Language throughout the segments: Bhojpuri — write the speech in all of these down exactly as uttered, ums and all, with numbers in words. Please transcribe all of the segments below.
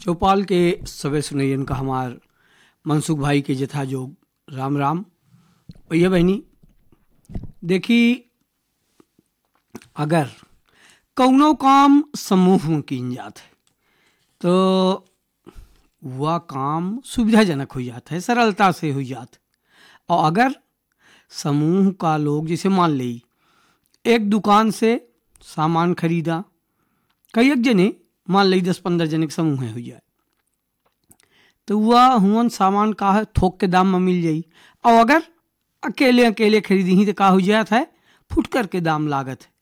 चौपाल के सवे सुनैयन का हमार मनसुख भाई के जथा जोग राम राम। भैया बहनी देखी, अगर कौनो काम समूह में कीन जात है तो वह काम सुविधाजनक हो जाता है, सरलता से हो जाता है। और अगर समूह का लोग जैसे मान ली एक दुकान से सामान खरीदा, कई एक जने मान ली दस पंद्रह जने के समूह हो जाए तो वह हुन सामान का है थोक के दाम में मिल जाई। और अगर अकेले अकेले खरीदी ही तो का हो जाता है, फुटकर के दाम लागत है।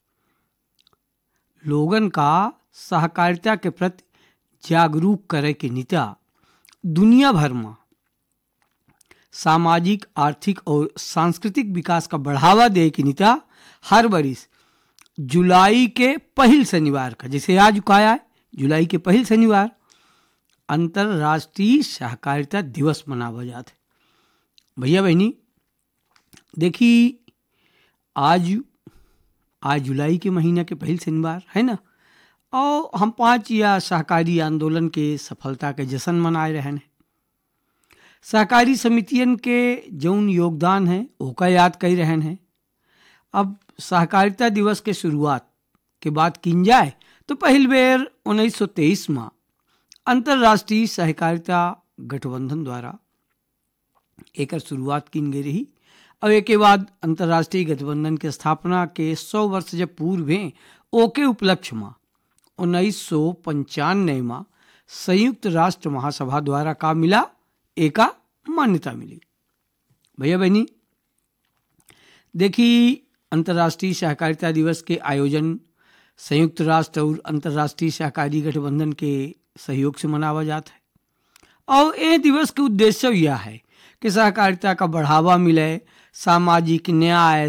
लोगन का सहकारिता के प्रति जागरूक करे के नीता दुनिया भर में सामाजिक, आर्थिक और सांस्कृतिक विकास का बढ़ावा दे के नीता हर बरिस जुलाई के पहल शनिवार का, जैसे आज का है जुलाई के पहल शनिवार अंतर्राष्ट्रीय सहकारिता दिवस मनावा जाता है। भैया बहनी देखी, आज आज जुलाई के महीना के पहल शनिवार है ना, और हम पाँच या सहकारी आंदोलन के सफलता के जश्न मनाए रहे हैं। सहकारी समितियन के जौन योगदान है ओका याद कर रहे हैं। अब सहकारिता दिवस के शुरुआत के बाद किन जाए तो पहल बेर उन्नीस सौ तेईस में अंतर्राष्ट्रीय सहकारिता गठबंधन द्वारा एक शुरुआत किन गई रही। और एक के बाद अंतर्राष्ट्रीय गठबंधन के स्थापना के सौ वर्ष जब पूर्व हैं ओके उपलक्ष्य में उन्नीस सौ पंचानवे में संयुक्त राष्ट्र महासभा द्वारा का मिला एका मान्यता मिली। भैया बहनी देखी, अंतर्राष्ट्रीय सहकारिता दिवस के आयोजन संयुक्त राष्ट्र और अंतर्राष्ट्रीय सहकारी गठबंधन के सहयोग से मनावा जाता है। और ये दिवस के उद्देश्य यह है कि सहकारिता का बढ़ावा मिले, सामाजिक न्याय,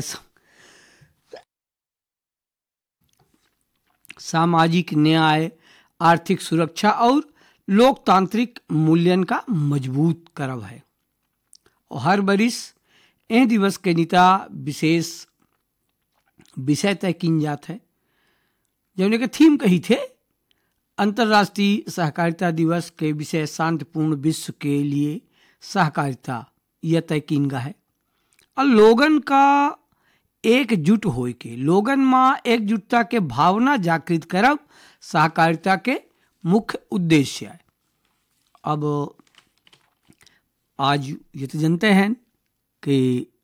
सामाजिक न्याय, आर्थिक सुरक्षा और लोकतांत्रिक मूल्यन का मजबूत करब है। और हर बरिस ए दिवस के नीता विशेष विषय तय किन जात है, जौने के थीम कही थे अंतर्राष्ट्रीय सहकारिता दिवस के विषय शांतिपूर्ण विश्व के लिए सहकारिता, यह तय किन गा है। और लोगन का एकजुट होए के, लोगन में एकजुटता के भावना जागृत करब सहकारिता के मुख्य उद्देश्य है। अब आज ये तो जानते हैं कि